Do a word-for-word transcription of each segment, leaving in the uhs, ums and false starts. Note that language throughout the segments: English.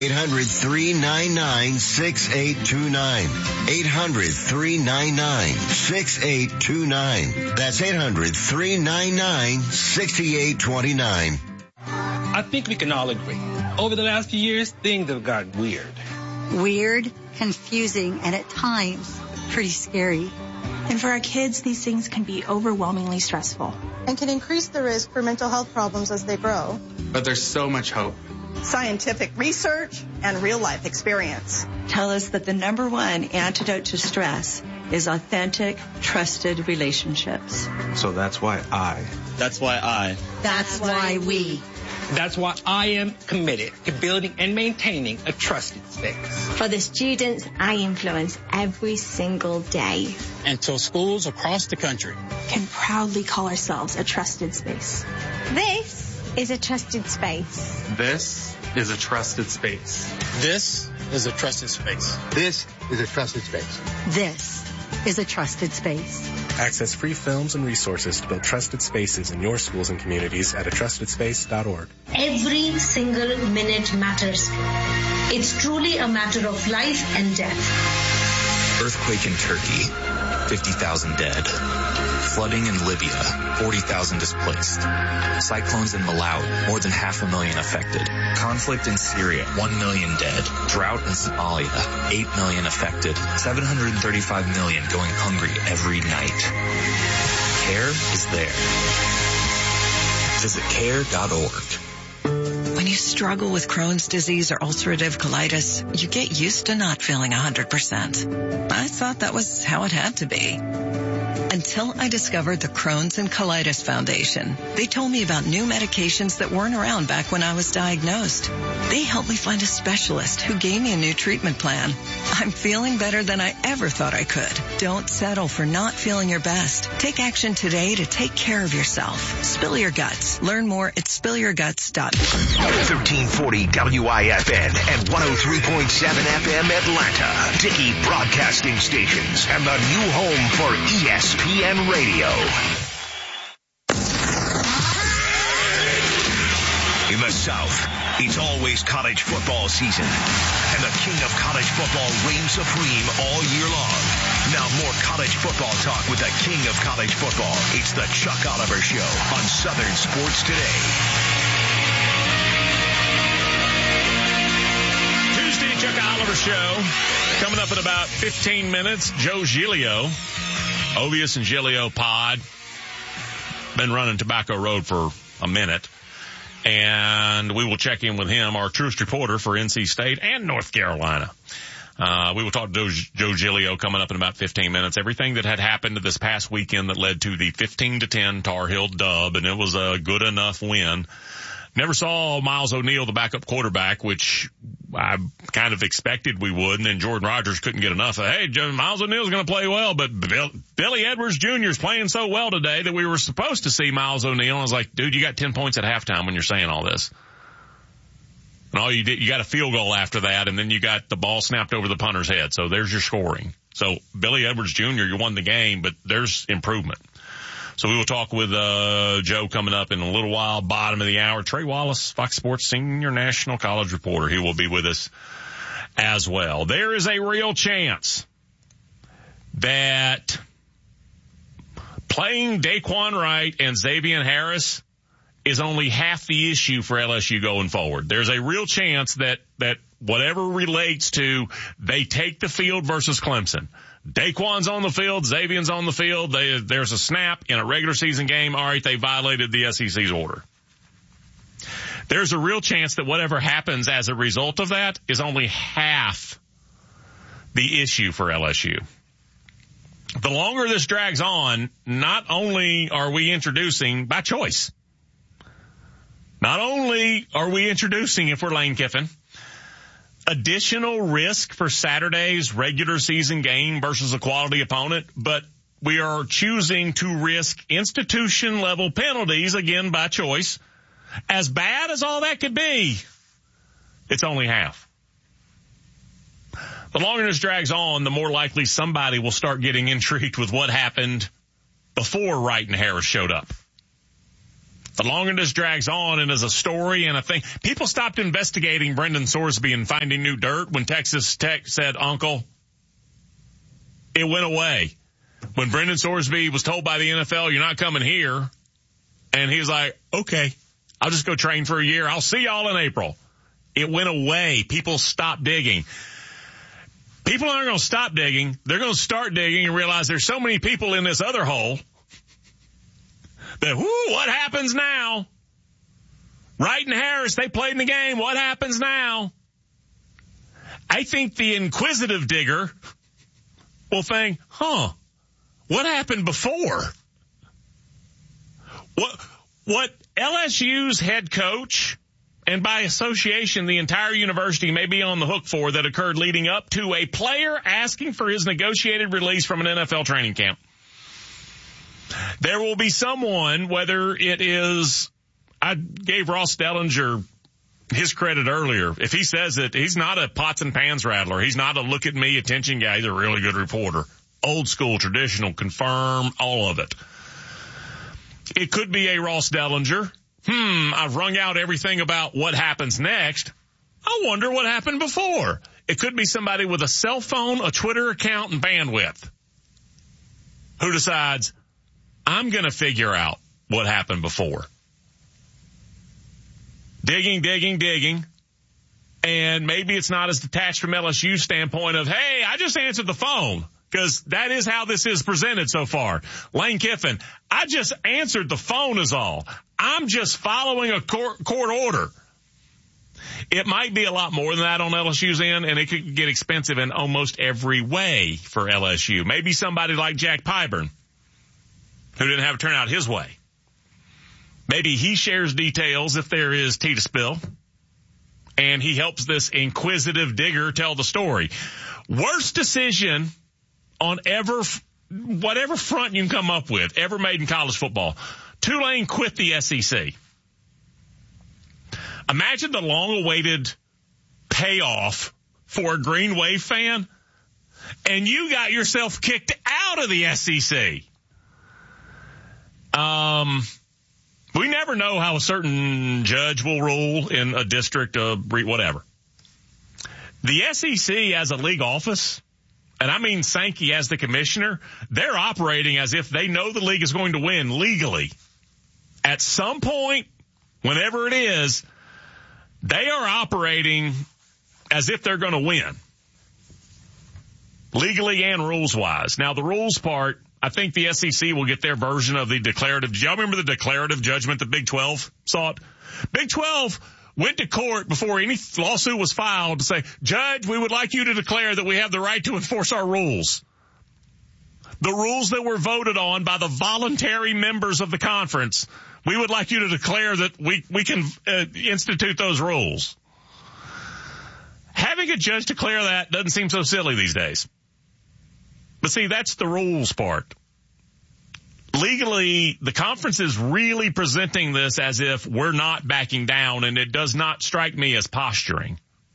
eight hundred, three nine nine, six eight two nine. eight hundred, three nine nine, six eight two nine. That's eight hundred, three nine nine, six eight two nine. I think we can all agree. Over the last few years, things have gotten weird. Weird, confusing, and at times, pretty scary. And for our kids, these things can be overwhelmingly stressful. And can increase the risk for mental health problems as they grow. But there's so much hope. Scientific research and real-life experience tell us that the number one antidote to stress is authentic, trusted relationships. So that's why I. That's why I. That's why we. That's why I am committed to building and maintaining a trusted space. For the students I influence every single day. Until schools across the country can proudly call ourselves a trusted space. This is a trusted space. This is a trusted space. This is a trusted space. This is a trusted space. This is a trusted space. Access free films and resources to build trusted spaces in your schools and communities at a trusted space dot org. Every single minute matters. It's truly a matter of life and death. Earthquake in Turkey, fifty thousand dead. Flooding in Libya, forty thousand displaced. Cyclones in Malawi, more than half a million affected. Conflict in Syria, one million dead. Drought in Somalia, eight million affected. seven hundred thirty-five million going hungry every night. CARE is there. Visit care dot org. When you struggle with Crohn's disease or ulcerative colitis, you get used to not feeling one hundred percent. I thought that was how it had to be. Until I discovered the Crohn's and Colitis Foundation. They told me about new medications that weren't around back when I was diagnosed. They helped me find a specialist who gave me a new treatment plan. I'm feeling better than I ever thought I could. Don't settle for not feeling your best. Take action today to take care of yourself. Spill your guts. Learn more at spill your guts dot org. thirteen forty W I F N and one oh three point seven F M Atlanta. Dickey Broadcasting Stations and the new home for E S P N Radio. In the South, it's always college football season, and the king of college football reigns supreme all year long. Now more college football talk with the king of college football. It's the Chuck Oliver Show on Southern Sports Today. Tuesday Chuck Oliver Show. Coming up in about fifteen minutes, Joe Giglio, Ovius and Giglio pod. Been running Tobacco Road for a minute. And we will check in with him, our truest reporter for N C State and North Carolina. Uh, we will talk to Joe, Joe Giglio coming up in about fifteen minutes. Everything that had happened this past weekend that led to the fifteen to ten Tar Heel dub, and it was a good enough win. Never saw Miles O'Neal, the backup quarterback, which I kind of expected we would. And then Jordan Rogers couldn't get enough of, hey, Miles O'Neal's going to play well, but Bill, Billy Edwards Junior is playing so well today that we were supposed to see Miles O'Neal. I was like, dude, you got ten points at halftime when you're saying all this. And all you did, you got a field goal after that, and then you got the ball snapped over the punter's head. So there's your scoring. So Billy Edwards Junior, you won the game, but there's improvement. So we will talk with uh Joe coming up in a little while, bottom of the hour. Trey Wallace, Fox Sports senior national college reporter. He will be with us as well. There is a real chance that playing Daquan Wright and Xavier Harris is only half the issue for L S U going forward. There's a real chance that, that whatever relates to they take the field versus Clemson. Daquan's on the field, Xavier's on the field, they, there's a snap in a regular season game. All right, they violated the S E C's order. There's a real chance that whatever happens as a result of that is only half the issue for L S U. The longer this drags on, not only are we introducing by choice, not only are we introducing, if we're Lane Kiffin, additional risk for Saturday's regular season game versus a quality opponent, but we are choosing to risk institution level penalties, again by choice. As bad as all that could be, it's only half. The longer this drags on, the more likely somebody will start getting intrigued with what happened before Wright and Harris showed up. The longer this drags on and is a story and a thing, people stopped investigating Brendan Sorsby and finding new dirt when Texas Tech said, Uncle, it went away. When Brendan Sorsby was told by the N F L, you're not coming here. And he was like, okay, I'll just go train for a year. I'll see y'all in April. It went away. People stopped digging. People aren't going to stop digging. They're going to start digging and realize there's so many people in this other hole that, whoo, what happens now? Wright and Harris, they played in the game. What happens now? I think the inquisitive digger will think, huh, what happened before? What, what L S U's head coach, and by association the entire university, may be on the hook for that occurred leading up to a player asking for his negotiated release from an N F L training camp. There will be someone, whether it is, I gave Ross Dellinger his credit earlier. If he says it, he's not a pots and pans rattler. He's not a look at me attention guy. He's a really good reporter. Old school, traditional, confirm, all of it. It could be a Ross Dellinger. Hmm, I've wrung out everything about what happens next. I wonder what happened before. It could be somebody with a cell phone, a Twitter account, and bandwidth who decides, I'm going to figure out what happened before. Digging, digging, digging. And maybe it's not as detached from L S U's standpoint of, hey, I just answered the phone. Because that is how this is presented so far. Lane Kiffin, I just answered the phone is all. I'm just following a court, court order. It might be a lot more than that on L S U's end, and it could get expensive in almost every way for L S U. Maybe somebody like Jack Pyburn, who didn't have it turn out his way. Maybe he shares details if there is tea to spill, and he helps this inquisitive digger tell the story. Worst decision on ever, whatever front you can come up with, ever made in college football. Tulane quit the S E C. Imagine the long-awaited payoff for a Green Wave fan, and you got yourself kicked out of the S E C. Um, we never know how a certain judge will rule in a district of whatever. The S E C as a league office, and I mean Sankey as the commissioner, they're operating as if they know the league is going to win legally. At some point, whenever it is, they are operating as if they're going to win. Legally and rules-wise. Now, the rules part, I think the S E C will get their version of the declarative. Do y'all remember the declarative judgment the Big twelve sought? Big twelve went to court before any lawsuit was filed to say, Judge, we would like you to declare that we have the right to enforce our rules. The rules that were voted on by the voluntary members of the conference, we would like you to declare that we, we can uh, institute those rules. Having a judge declare that doesn't seem so silly these days. But see, that's the rules part. Legally, the conference is really presenting this as if we're not backing down, and it does not strike me as posturing.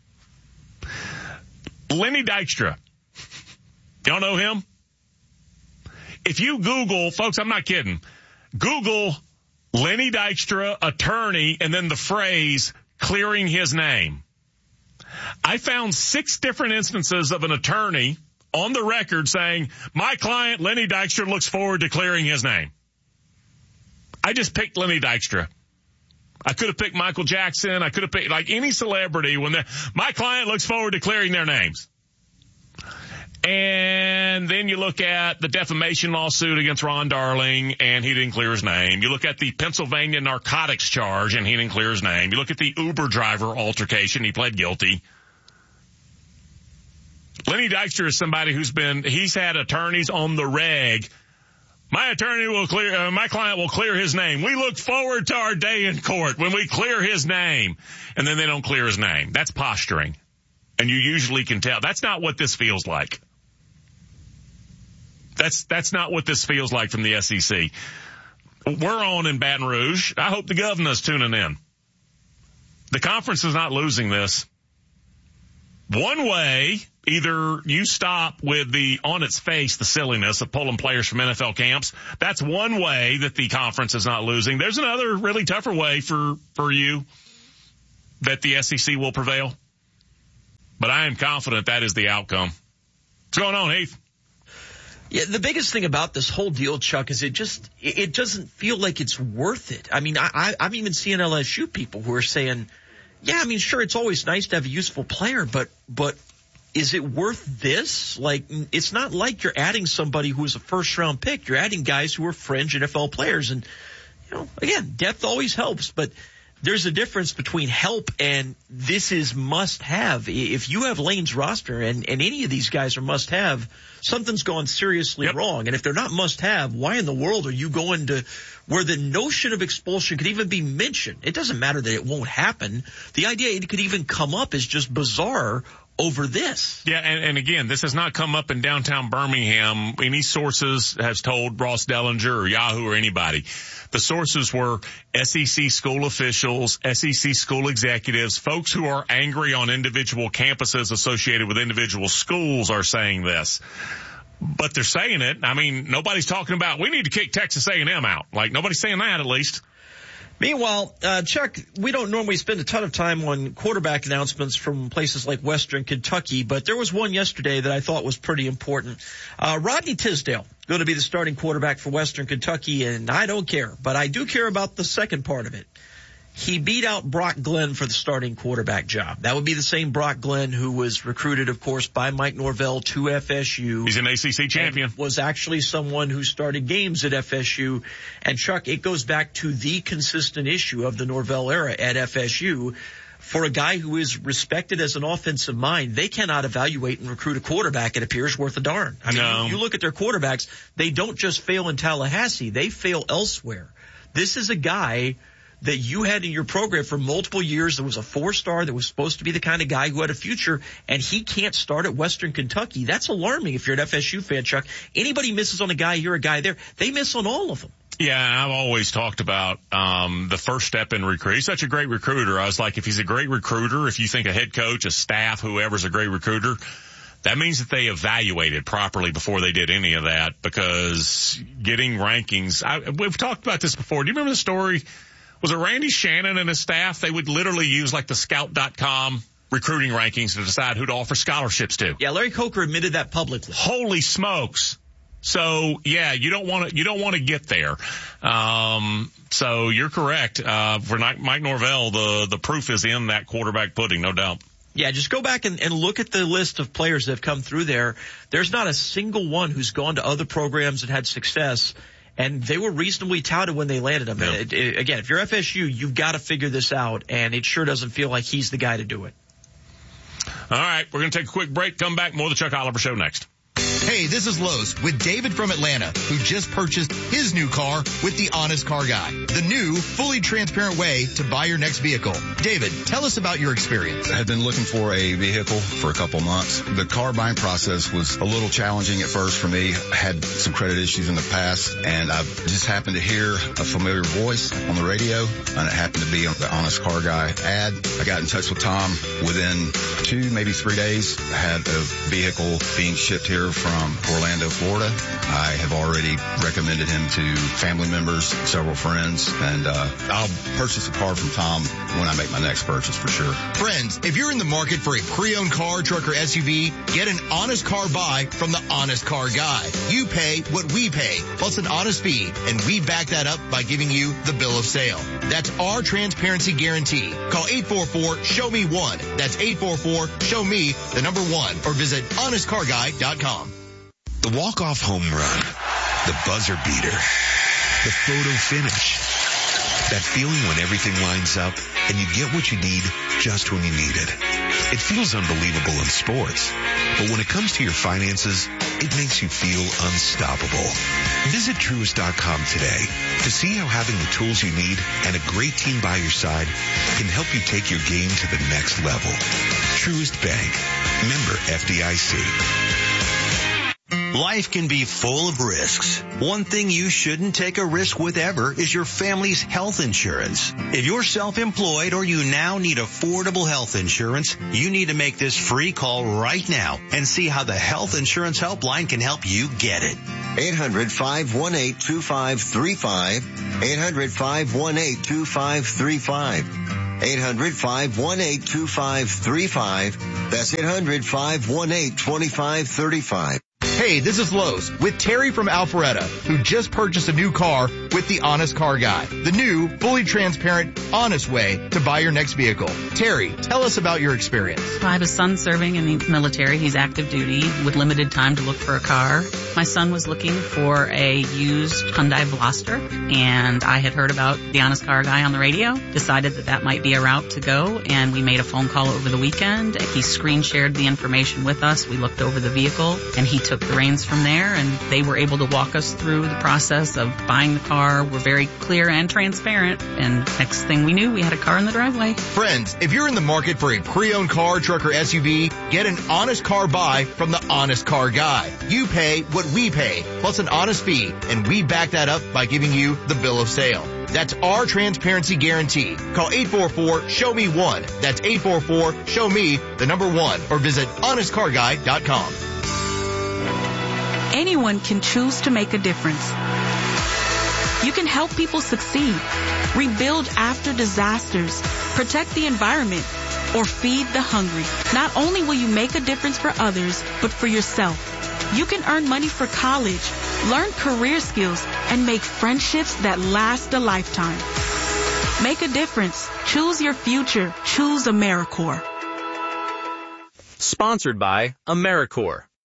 Lenny Dykstra. Y'all know him? If you Google, folks, I'm not kidding, Google Lenny Dykstra, attorney, and then the phrase, clearing his name. I found six different instances of an attorney on the record saying, my client, Lenny Dykstra, looks forward to clearing his name. I just picked Lenny Dykstra. I could have picked Michael Jackson. I could have picked, like, any celebrity when they're, my client looks forward to clearing their names. And then you look at the defamation lawsuit against Ron Darling, and he didn't clear his name. You look at the Pennsylvania narcotics charge, and he didn't clear his name. You look at the Uber driver altercation, he pled guilty. Lenny Dykstra is somebody who's been, he's had attorneys on the reg. My attorney will clear, uh, my client will clear his name. We look forward to our day in court when we clear his name. And then they don't clear his name. That's posturing. And you usually can tell. That's not what this feels like. That's, that's not what this feels like from the S E C. We're on in Baton Rouge. I hope the governor's tuning in. The conference is not losing this. One way, either you stop with the, on its face, the silliness of pulling players from N F L camps. That's one way that the conference is not losing. There's another really tougher way for, for you that the S E C will prevail. But I am confident that is the outcome. What's going on, Heath? Yeah, the biggest thing about this whole deal, Chuck, is it just, it doesn't feel like it's worth it. I mean, I, I, I'm even seeing L S U people who are saying, yeah, I mean, sure, it's always nice to have a useful player, but, but is it worth this? Like, it's not like you're adding somebody who is a first round pick. You're adding guys who are fringe N F L players. And, you know, again, depth always helps, but there's a difference between help and this is must have. If you have Lane's roster and, and any of these guys are must have, something's gone seriously yep. wrong. And if they're not must have, why in the world are you going to where the notion of expulsion could even be mentioned? It doesn't matter that it won't happen. The idea it could even come up is just bizarre over this. Yeah, and, and again, this has not come up in downtown Birmingham. Any sources has told Ross Dellinger or Yahoo or anybody. The sources were S E C school officials, S E C school executives, folks who are angry on individual campuses associated with individual schools are saying this. But they're saying it. I mean, nobody's talking about, we need to kick Texas A and M out. Like, nobody's saying that, at least. Meanwhile, uh, Chuck, we don't normally spend a ton of time on quarterback announcements from places like Western Kentucky, but there was one yesterday that I thought was pretty important. Uh, Rodney Tisdale going to be the starting quarterback for Western Kentucky, and I don't care, but I do care about the second part of it. He beat out Brock Glenn for the starting quarterback job. That would be the same Brock Glenn who was recruited, of course, by Mike Norvell to F S U. He's an A C C champion. Was actually someone who started games at F S U. And, Chuck, it goes back to the consistent issue of the Norvell era at F S U. For a guy who is respected as an offensive mind, they cannot evaluate and recruit a quarterback, it appears, worth a darn. I mean, no. you, you look at their quarterbacks, they don't just fail in Tallahassee. They fail elsewhere. This is a guy that you had in your program for multiple years that was a four-star, that was supposed to be the kind of guy who had a future, and he can't start at Western Kentucky. That's alarming if you're an F S U fan, Chuck. Anybody misses on a guy here, a guy there, they miss on all of them. Yeah, I've always talked about um the first step in recruit. He's such a great recruiter. I was like, if he's a great recruiter, if you think a head coach, a staff, whoever's a great recruiter, that means that they evaluated properly before they did any of that, because getting rankings, I, we've talked about this before. Do you remember the story? Was it Randy Shannon and his staff? They would literally use like the scout dot com recruiting rankings to decide who to offer scholarships to. Yeah, Larry Coker admitted that publicly. Holy smokes. So yeah, you don't want to, you don't want to get there. Um, so you're correct. Uh, for Mike Norvell, the, the proof is in that quarterback pudding, no doubt. Yeah, just go back and, and look at the list of players that have come through there. There's not a single one who's gone to other programs and had success. And they were reasonably touted when they landed him. Yep. It, it, again, if you're F S U, you've got to figure this out, and it sure doesn't feel like he's the guy to do it. All right, we're going to take a quick break. Come back. More of the Chuck Oliver Show next. Hey, this is Lowe's with David from Atlanta, who just purchased his new car with the Honest Car Guy, the new, fully transparent way to buy your next vehicle. David, tell us about your experience. I had been looking for a vehicle for a couple months. The car buying process was a little challenging at first for me. I had some credit issues in the past, and I just happened to hear a familiar voice on the radio, and it happened to be on the Honest Car Guy ad. I got in touch with Tom. Within two, maybe three days, I had a vehicle being shipped here from Orlando, Florida. I have already recommended him to family members, several friends, and uh, I'll purchase a car from Tom when I make my next purchase for sure. Friends, if you're in the market for a pre-owned car, truck, or S U V, get an honest car buy from the Honest Car Guy. You pay what we pay, plus an honest fee, and we back that up by giving you the bill of sale. That's our transparency guarantee. Call eight four four, show me one. That's eight four four, show me the number one, or visit honest car guy dot com. The walk-off home run, the buzzer beater, the photo finish. That feeling when everything lines up and you get what you need just when you need it. It feels unbelievable in sports, but when it comes to your finances, it makes you feel unstoppable. Visit Truist dot com today to see how having the tools you need and a great team by your side can help you take your game to the next level. Truist Bank. Member F D I C. Life can be full of risks. One thing you shouldn't take a risk with ever is your family's health insurance. If you're self-employed or you now need affordable health insurance, you need to make this free call right now and see how the Health Insurance Helpline can help you get it. eight hundred, five one eight, two five three five. eight hundred, five one eight, two five three five. eight hundred, five one eight, two five three five. That's eight hundred, five one eight, two five three five. Hey, this is Lowe's with Terry from Alpharetta, who just purchased a new car with the Honest Car Guy. The new, fully transparent, honest way to buy your next vehicle. Terry, tell us about your experience. I have a son serving in the military. He's active duty with limited time to look for a car. My son was looking for a used Hyundai Veloster, and I had heard about the Honest Car Guy on the radio, decided that that might be a route to go, and we made a phone call over the weekend. He screen shared the information with us. We looked over the vehicle, and he took the reins from there, and they were able to walk us through the process of buying the car. We're very clear and transparent, and next thing we knew, we had a car in the driveway. Friends, if you're in the market for a pre-owned car, truck, or S U V, get an honest car buy from the Honest Car Guy. You pay what we pay, plus an honest fee, and we back that up by giving you the bill of sale. That's our transparency guarantee. Call eight four four, show me one. That's eight four four, show me the number one, or visit honest car guy dot com. Anyone can choose to make a difference. You can help people succeed, rebuild after disasters, protect the environment, or feed the hungry. Not only will you make a difference for others, but for yourself. You can earn money for college, learn career skills, and make friendships that last a lifetime. Make a difference. Choose your future. Choose AmeriCorps. Sponsored by AmeriCorps.